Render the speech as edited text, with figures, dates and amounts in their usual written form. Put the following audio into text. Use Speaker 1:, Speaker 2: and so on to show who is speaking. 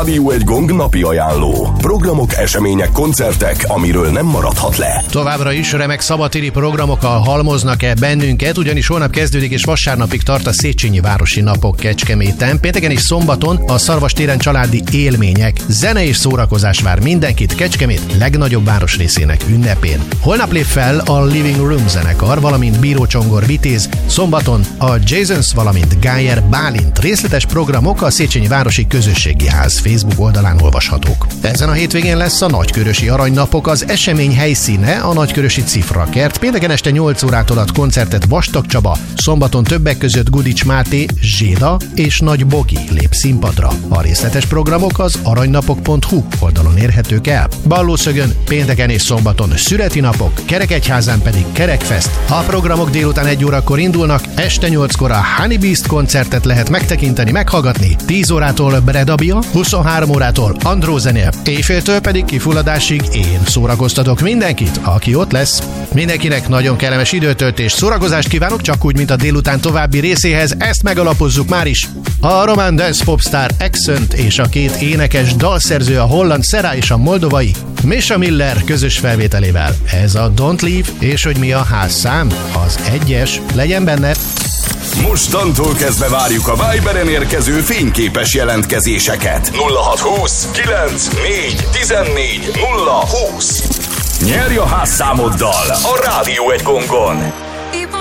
Speaker 1: Rádió Egy Gong napi ajánló. Programok, események, koncertek, amiről nem maradhat le.
Speaker 2: Továbbra is remek szabadtéri programokkal halmoznak-e bennünket, ugyanis holnap kezdődik és vasárnapig tart a Széchenyi Városi Napok Kecskeméten. Pénteken és szombaton a Szarvas téren családi élmények, zene és szórakozás vár mindenkit Kecskemét legnagyobb városrészének ünnepén. Holnap lép fel a Living Room zenekar, valamint Bíró Csongor Vitéz, szombaton a Jasons, valamint Gájer Bálint. Részletes programok a Széchenyi Városi Közösségi Ház Facebook oldalán olvashatók. Ezen a hétvégén lesz a Nagykörösi Aranynapok, az esemény helyszíne a Nagykörösi Cifrakert. Pénteken este 8 órától ad koncertet Vastag Csaba, szombaton többek között Gudics Máté, Zséda és Nagy Bogi lép színpadra. A részletes programok az aranynapok.hu oldalon érhetők el. Ballószögön pénteken és szombaton szüreti napok, Kerekegyházán pedig Kerekfest. A programok délután 1 órakor indulnak, este 8-kor a Honey Beast koncertet lehet megtekinteni, meghallgatni. 10 órától Bredabia, 23 órától Andró zenél, éjféltől pedig kifulladásig én szórakoztatok mindenkit, aki ott lesz. Mindenkinek nagyon kellemes időtöltés, szórakozást kívánok, csak úgy, mint a délután további részéhez, ezt megalapozzuk már is. A román dance popstar Accent és a 2 énekes dalszerző, a holland Szera és a moldovai Misha Miller közös felvételével. Ez a Don't Leave, és hogy mi a házszám? Az 1-es, legyen benne!
Speaker 1: Mostantól kezdve várjuk a Viberen érkező fényképes jelentkezéseket. 0620 94 14 020. Nyerj a házszámoddal a Rádió Egy Gongon!